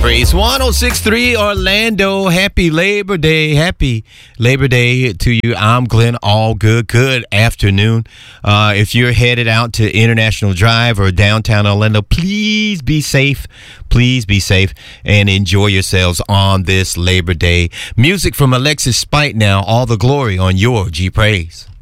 Praise 106.3 Orlando. Happy Labor Day. Happy Labor Day to you. I'm Glenn Allgood. Good afternoon. If you're headed out to International Drive or downtown Orlando, please be safe. Please be safe and enjoy yourselves on this Labor Day. Music from Alexis Spite now. All the glory on your G Praise.